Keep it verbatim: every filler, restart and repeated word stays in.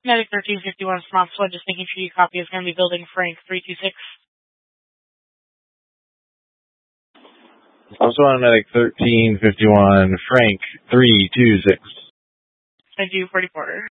Medic thirteen fifty-one from Oxford, just making sure you copy is going to be building Frank three two six. Also on Medic thirteen fifty-one, Frank three two six. I do forty-four.